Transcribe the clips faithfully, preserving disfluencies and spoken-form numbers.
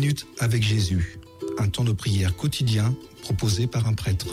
minutes avec Jésus, un temps de prière quotidien proposé par un prêtre.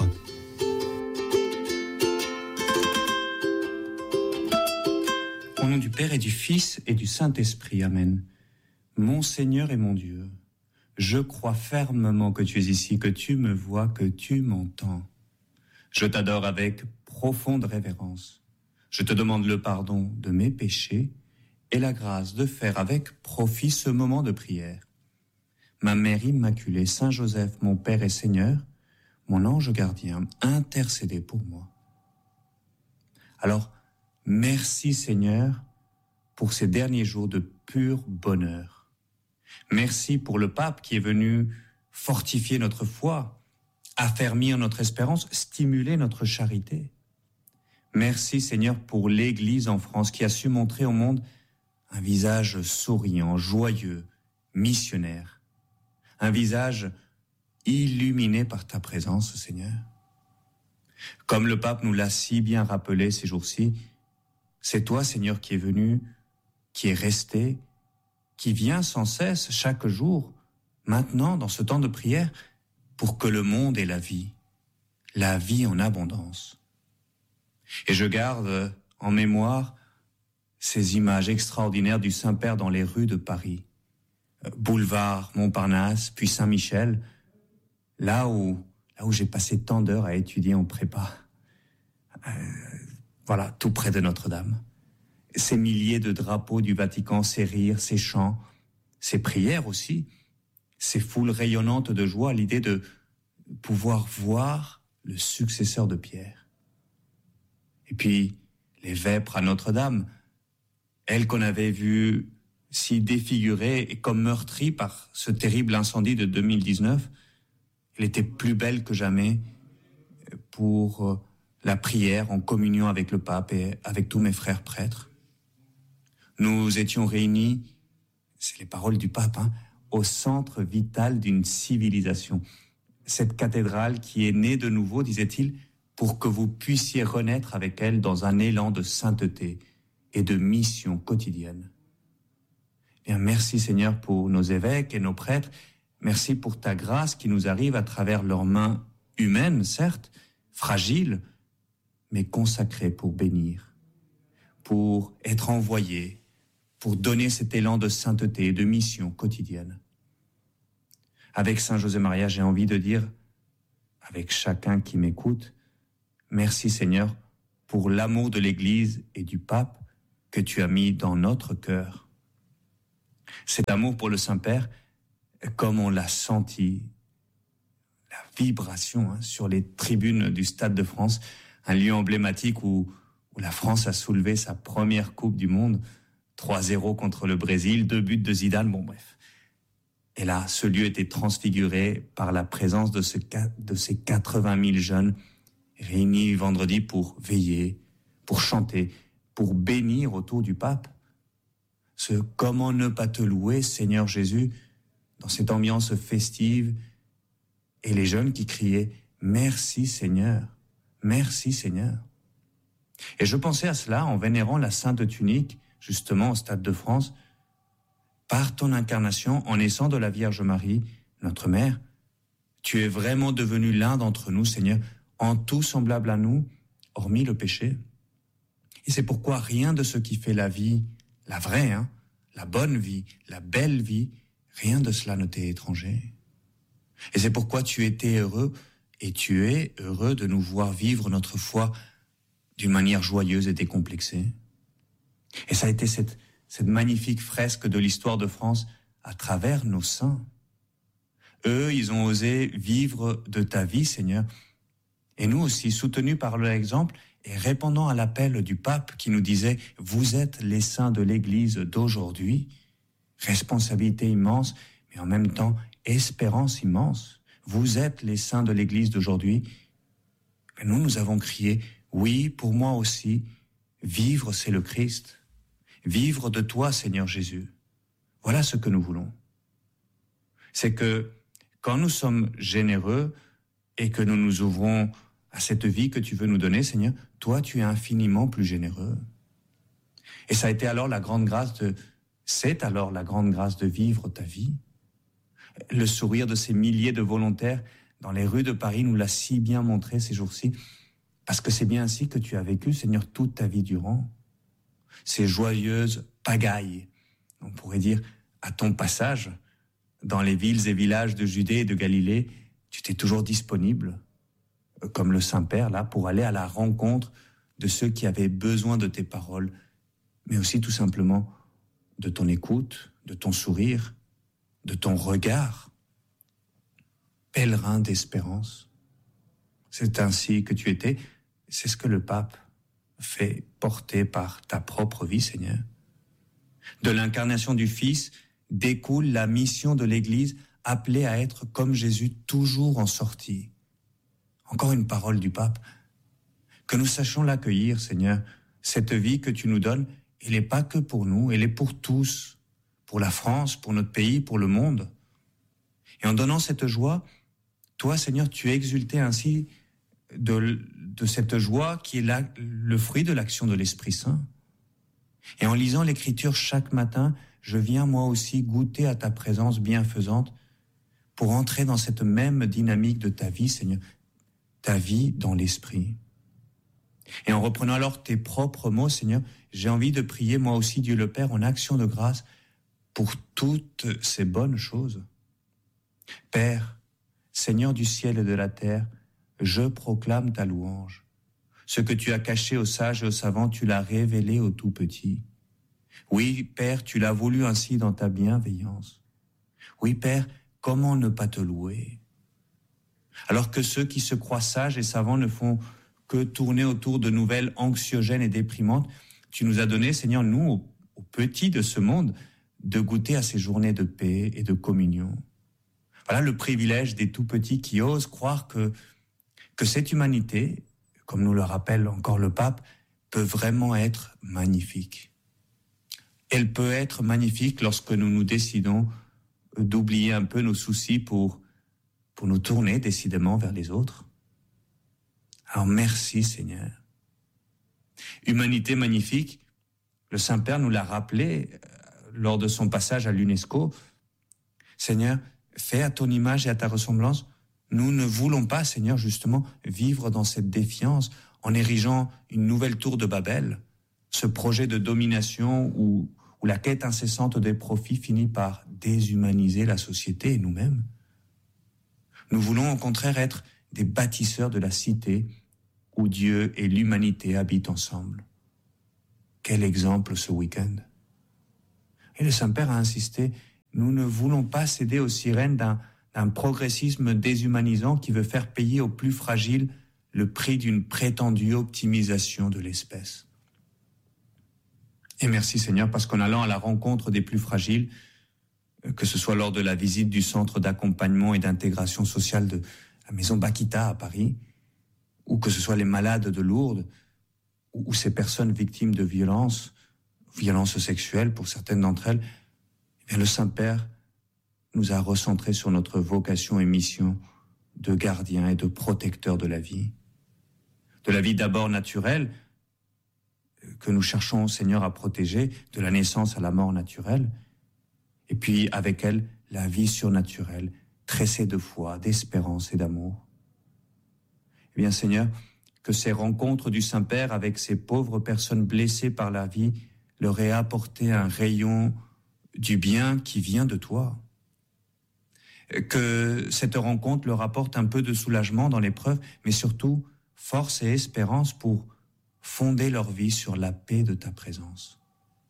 Au nom du Père et du Fils et du Saint-Esprit, Amen. Mon Seigneur et mon Dieu, je crois fermement que tu es ici, que tu me vois, que tu m'entends. Je t'adore avec profonde révérence. Je te demande le pardon de mes péchés et la grâce de faire avec profit ce moment de prière. Ma Mère Immaculée, Saint Joseph, mon Père et Seigneur, mon ange gardien, intercédez pour moi. Alors, merci Seigneur pour ces derniers jours de pur bonheur. Merci pour le pape qui est venu fortifier notre foi, affermir notre espérance, stimuler notre charité. Merci Seigneur pour l'Église en France qui a su montrer au monde un visage souriant, joyeux, missionnaire. Un visage illuminé par ta présence, Seigneur. Comme le pape nous l'a si bien rappelé ces jours-ci, c'est toi, Seigneur, qui es venu, qui est resté, qui vient sans cesse chaque jour, maintenant, dans ce temps de prière, pour que le monde ait la vie, la vie en abondance. Et je garde en mémoire ces images extraordinaires du Saint-Père dans les rues de Paris. Boulevard Montparnasse, puis Saint-Michel, là où, là où j'ai passé tant d'heures à étudier en prépa. Euh, voilà, tout près de Notre-Dame. Ces milliers de drapeaux du Vatican, ces rires, ces chants, ces prières aussi, ces foules rayonnantes de joie à l'idée de pouvoir voir le successeur de Pierre. Et puis, les vêpres à Notre-Dame, elle qu'on avait vue si défigurée et comme meurtrie par ce terrible incendie de deux mille dix-neuf, elle était plus belle que jamais pour la prière en communion avec le pape et avec tous mes frères prêtres. Nous étions réunis, c'est les paroles du pape, hein, au centre vital d'une civilisation. Cette cathédrale qui est née de nouveau, disait-il, pour que vous puissiez renaître avec elle dans un élan de sainteté et de mission quotidienne. Bien, merci Seigneur pour nos évêques et nos prêtres. Merci pour ta grâce qui nous arrive à travers leurs mains humaines, certes, fragiles, mais consacrées pour bénir, pour être envoyés, pour donner cet élan de sainteté et de mission quotidienne. Avec Saint José Maria, j'ai envie de dire, avec chacun qui m'écoute, merci Seigneur pour l'amour de l'Église et du pape que tu as mis dans notre cœur. Cet amour pour le Saint-Père, comme on l'a senti, la vibration hein, sur les tribunes du Stade de France, un lieu emblématique où, où la France a soulevé sa première Coupe du Monde, trois zéro contre le Brésil, deux buts de Zidane, bon bref. Et là, ce lieu était transfiguré par la présence de, ce, de ces quatre-vingt mille jeunes réunis vendredi pour veiller, pour chanter, pour bénir autour du pape. Ce « Comment ne pas te louer, Seigneur Jésus ?» dans cette ambiance festive, et les jeunes qui criaient « Merci Seigneur, merci Seigneur ». Et je pensais à cela en vénérant la Sainte Tunique, justement au Stade de France. Par ton incarnation, en naissant de la Vierge Marie, notre Mère, tu es vraiment devenu l'un d'entre nous, Seigneur, en tout semblable à nous, hormis le péché. Et c'est pourquoi rien de ce qui fait la vie, la vraie, hein, la bonne vie, la belle vie, rien de cela ne t'est étranger. Et c'est pourquoi tu étais heureux, et tu es heureux de nous voir vivre notre foi d'une manière joyeuse et décomplexée. Et ça a été cette, cette magnifique fresque de l'histoire de France à travers nos saints. Eux, ils ont osé vivre de ta vie, Seigneur. Et nous aussi, soutenus par leur exemple et répondant à l'appel du pape qui nous disait « Vous êtes les saints de l'Église d'aujourd'hui », responsabilité immense, mais en même temps espérance immense. Vous êtes les saints de l'Église d'aujourd'hui. Et nous, nous avons crié « Oui, pour moi aussi, vivre c'est le Christ. Vivre de toi, Seigneur Jésus. » Voilà ce que nous voulons. C'est que quand nous sommes généreux et que nous nous ouvrons à cette vie que tu veux nous donner, Seigneur, toi, tu es infiniment plus généreux. Et ça a été alors la grande grâce de, c'est alors la grande grâce de vivre ta vie, Le sourire de ces milliers de volontaires dans les rues de Paris nous l'a si bien montré ces jours-ci, parce que c'est bien ainsi que tu as vécu, Seigneur, toute ta vie durant. Ces joyeuses pagailles, on pourrait dire, à ton passage, dans les villes et villages de Judée et de Galilée, tu t'es toujours disponible, comme le Saint-Père, là, pour aller à la rencontre de ceux qui avaient besoin de tes paroles, mais aussi tout simplement de ton écoute, de ton sourire, de ton regard. Pèlerin d'espérance. C'est ainsi que tu étais, c'est ce que le pape fait porter par ta propre vie, Seigneur. De l'incarnation du Fils découle la mission de l'Église, appelée à être comme Jésus, toujours en sortie. Encore une parole du pape. Que nous sachions l'accueillir, Seigneur. Cette vie que tu nous donnes, elle n'est pas que pour nous, elle est pour tous. Pour la France, pour notre pays, pour le monde. Et en donnant cette joie, toi, Seigneur, tu es exulté ainsi de, de cette joie qui est la, le fruit de l'action de l'Esprit Saint. Et en lisant l'Écriture chaque matin, je viens moi aussi goûter à ta présence bienfaisante pour entrer dans cette même dynamique de ta vie, Seigneur, ta vie dans l'Esprit. Et en reprenant alors tes propres mots, Seigneur, j'ai envie de prier moi aussi, Dieu le Père, en action de grâce pour toutes ces bonnes choses. Père, Seigneur du ciel et de la terre, je proclame ta louange. Ce que tu as caché aux sages et aux savants, tu l'as révélé aux tout petits. Oui, Père, tu l'as voulu ainsi dans ta bienveillance. Oui, Père, comment ne pas te louer? Alors que ceux qui se croient sages et savants ne font que tourner autour de nouvelles anxiogènes et déprimantes, tu nous as donné, Seigneur, nous, aux, aux petits de ce monde, de goûter à ces journées de paix et de communion. Voilà le privilège des tout-petits qui osent croire que, que cette humanité, comme nous le rappelle encore le pape, peut vraiment être magnifique. Elle peut être magnifique lorsque nous nous décidons d'oublier un peu nos soucis pour, pour nous tourner décidément vers les autres. Alors merci Seigneur. Humanité magnifique, le Saint-Père nous l'a rappelé lors de son passage à l'UNESCO. Seigneur, fais à ton image et à ta ressemblance. Nous ne voulons pas, Seigneur, justement, vivre dans cette défiance en érigeant une nouvelle tour de Babel, ce projet de domination où, où la quête incessante des profits finit par déshumaniser la société et nous-mêmes. Nous voulons au contraire être des bâtisseurs de la cité où Dieu et l'humanité habitent ensemble. Quel exemple ce week-end! Et le Saint-Père a insisté, nous ne voulons pas céder aux sirènes d'un, d'un progressisme déshumanisant qui veut faire payer aux plus fragiles le prix d'une prétendue optimisation de l'espèce. Et merci Seigneur, parce qu'en allant à la rencontre des plus fragiles, que ce soit lors de la visite du centre d'accompagnement et d'intégration sociale de la maison Bakita à Paris, ou que ce soit les malades de Lourdes, ou ces personnes victimes de violences, violences sexuelles pour certaines d'entre elles, eh bien le Saint-Père nous a recentrés sur notre vocation et mission de gardien et de protecteur de la vie. De la vie d'abord naturelle, que nous cherchons, Seigneur, à protéger, de la naissance à la mort naturelle, et puis avec elle, la vie surnaturelle, tressée de foi, d'espérance et d'amour. Eh bien, Seigneur, que ces rencontres du Saint-Père avec ces pauvres personnes blessées par la vie leur aient apporté un rayon du bien qui vient de toi. Que cette rencontre leur apporte un peu de soulagement dans l'épreuve, mais surtout force et espérance pour fonder leur vie sur la paix de ta présence.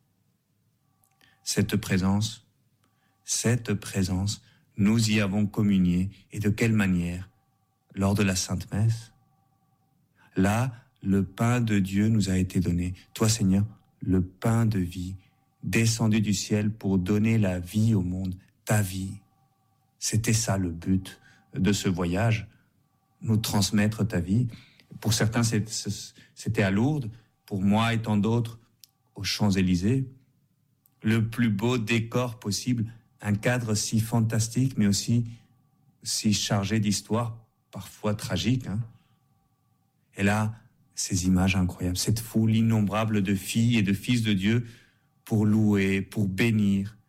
Cette présence, cette présence, nous y avons communié, et de quelle manière? Lors de la Sainte Messe. Là, le pain de Dieu nous a été donné. Toi, Seigneur, le pain de vie, descendu du ciel pour donner la vie au monde, ta vie. C'était ça le but de ce voyage, nous transmettre ta vie. Pour certains, c'était à Lourdes, pour moi et tant d'autres, aux Champs-Élysées. Le plus beau décor possible, un cadre si fantastique, mais aussi si chargé d'histoire, parfois tragique. Hein. Et là, ces images incroyables, cette foule innombrable de filles et de fils de Dieu pour louer, pour bénir,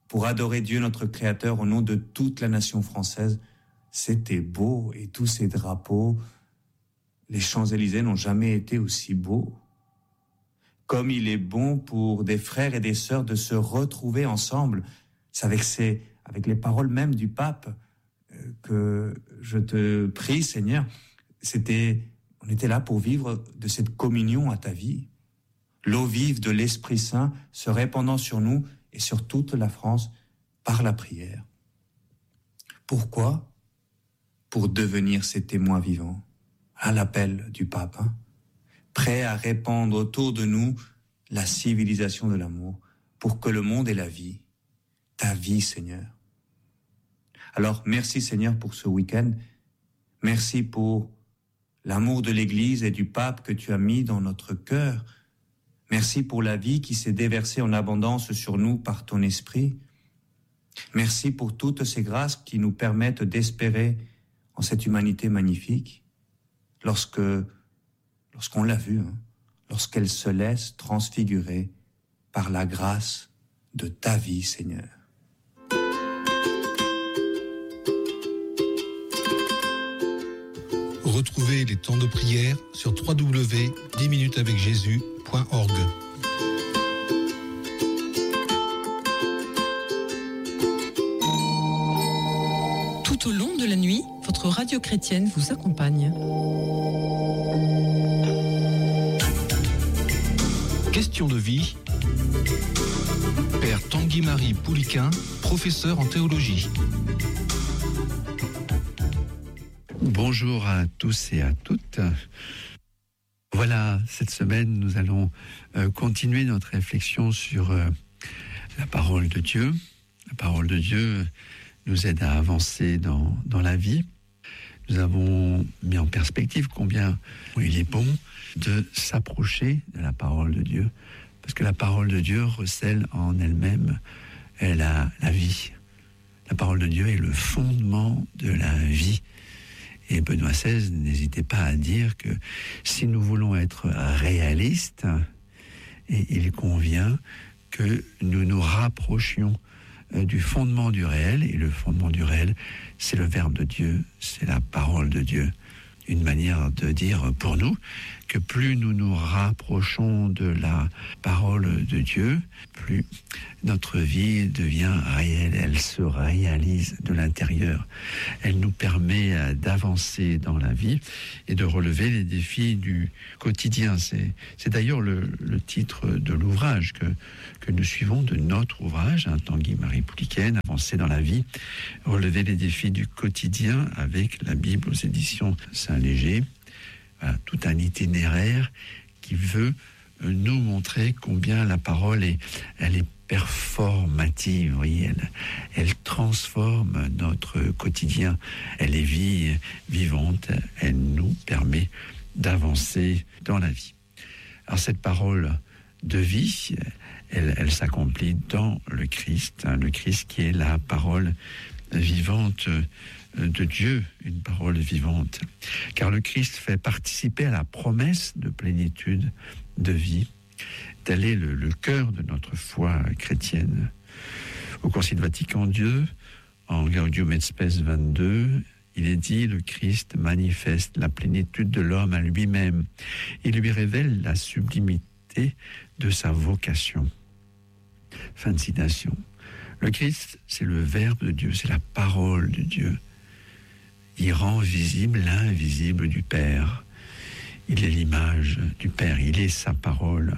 pour adorer Dieu notre Créateur au nom de toute la nation française. C'était beau, et tous ces drapeaux, les Champs-Élysées n'ont jamais été aussi beaux. Comme il est bon pour des frères et des sœurs de se retrouver ensemble, c'est avec, ces, avec les paroles même du pape que je te prie, Seigneur. C'était, on était là pour vivre de cette communion à ta vie. L'eau vive de l'Esprit Saint se répandant sur nous et sur toute la France par la prière. Pourquoi ? Pour devenir ces témoins vivants, à l'appel du pape, hein, prêts à répandre autour de nous la civilisation de l'amour, pour que le monde ait la vie, ta vie, Seigneur. Alors, merci, Seigneur, pour ce week-end. Merci pour l'amour de l'Église et du pape que tu as mis dans notre cœur. Merci pour la vie qui s'est déversée en abondance sur nous par ton esprit. Merci pour toutes ces grâces qui nous permettent d'espérer en cette humanité magnifique, lorsque, lorsqu'on l'a vue, hein, lorsqu'elle se laisse transfigurer par la grâce de ta vie, Seigneur. Retrouvez les temps de prière sur w w w point dix minutes avec jésus point org. Tout au long de la nuit, votre radio chrétienne vous accompagne. Question de vie. Père Tanguy-Marie Pouliquin, professeur en théologie. Bonjour à tous et à toutes. Voilà, cette semaine, nous allons euh, continuer notre réflexion sur euh, la parole de Dieu. La parole de Dieu nous aide à avancer dans, dans la vie. Nous avons mis en perspective combien il est bon de s'approcher de la parole de Dieu, parce que la parole de Dieu recèle en elle-même la, la vie. La parole de Dieu est le fondement de la vie. Et Benoît seize n'hésitait pas à dire que si nous voulons être réalistes, et il convient que nous nous rapprochions du fondement du réel, et le fondement du réel, c'est le Verbe de Dieu, c'est la parole de Dieu. Une manière de dire pour nous que plus nous nous rapprochons de la parole de Dieu, plus notre vie devient réelle, elle se réalise de l'intérieur. Elle nous permet d'avancer dans la vie et de relever les défis du quotidien. C'est, c'est d'ailleurs le, le titre de l'ouvrage que, que nous suivons, de notre ouvrage, hein, Tanguy-Marie Pouliquin, Avancer dans la vie, relever les défis du quotidien avec la Bible aux éditions Saint-Léger. Voilà, tout un itinéraire qui veut nous montrer combien la parole est, elle est performative, vous voyez, elle, elle transforme notre quotidien, elle est vie vivante, elle nous permet d'avancer dans la vie. Alors cette parole de vie, elle, elle s'accomplit dans le Christ, hein, le Christ qui est la parole vivante de Dieu, une parole vivante. Car le Christ fait participer à la promesse de plénitude de vie. Tel est le, le cœur de notre foi chrétienne. Au Concile Vatican deux, en Gaudium et Spes vingt-deux, il est dit, le Christ manifeste la plénitude de l'homme à lui-même. Il lui révèle la sublimité de sa vocation. Fin de citation. Le Christ, c'est le Verbe de Dieu, c'est la parole de Dieu. Il rend visible l'invisible du Père. Il est l'image du Père, il est sa parole.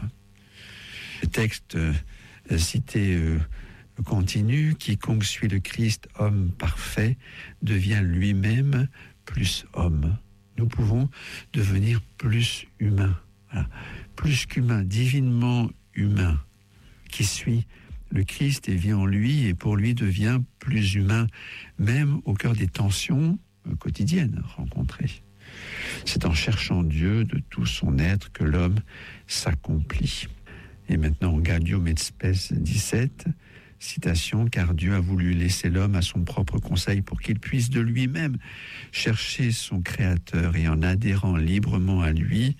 Le texte euh, cité euh, continue, quiconque suit le Christ, homme parfait, devient lui-même plus homme. Nous pouvons devenir plus humains, voilà. Plus qu'humains, divinement humain, qui suit le Christ et vit en lui et pour lui devient plus humain, même au cœur des tensions quotidiennes rencontrées. C'est en cherchant Dieu de tout son être que l'homme s'accomplit. Et maintenant, Gaudium et Spes dix-sept, citation, car Dieu a voulu laisser l'homme à son propre conseil pour qu'il puisse de lui-même chercher son Créateur et en adhérant librement à lui,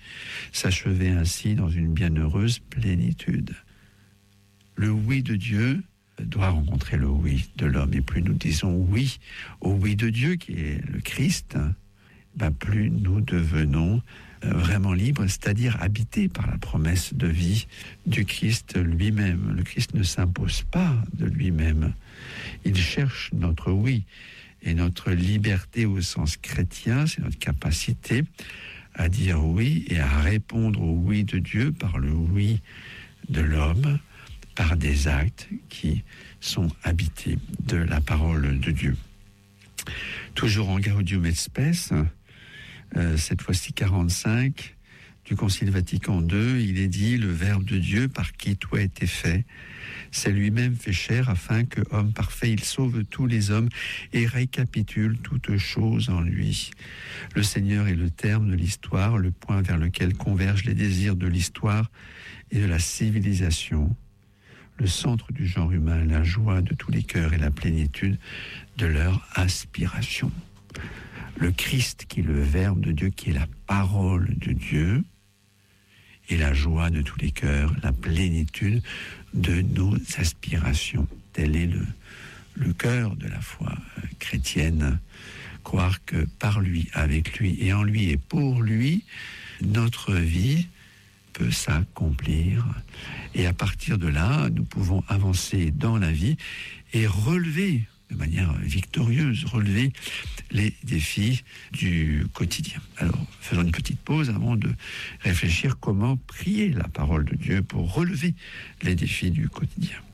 s'achever ainsi dans une bienheureuse plénitude. Le oui de Dieu doit rencontrer le oui de l'homme. Et plus nous disons oui au oui de Dieu, qui est le Christ, ben plus nous devenons vraiment libres, c'est-à-dire habités par la promesse de vie du Christ lui-même. Le Christ ne s'impose pas de lui-même. Il cherche notre oui. Et notre liberté au sens chrétien, c'est notre capacité à dire oui et à répondre au oui de Dieu par le oui de l'homme, par des actes qui sont habités de la parole de Dieu. Toujours en Gaudium et Spes, euh, cette fois-ci quarante-cinq, du Concile Vatican deux, il est dit: le Verbe de Dieu par qui tout a été fait, c'est lui-même fait chair, afin que, homme parfait, il sauve tous les hommes et récapitule toutes choses en lui. Le Seigneur est le terme de l'histoire, le point vers lequel convergent les désirs de l'histoire et de la civilisation, le centre du genre humain, la joie de tous les cœurs et la plénitude de leur aspiration. Le Christ, qui est le Verbe de Dieu, qui est la parole de Dieu, et la joie de tous les cœurs, la plénitude de nos aspirations. Tel est le, le cœur de la foi chrétienne. Croire que par lui, avec lui et en lui et pour lui, notre vie peut s'accomplir. Et à partir de là, nous pouvons avancer dans la vie et relever de manière victorieuse, relever les défis du quotidien. Alors, faisons une petite pause avant de réfléchir comment prier la parole de Dieu pour relever les défis du quotidien.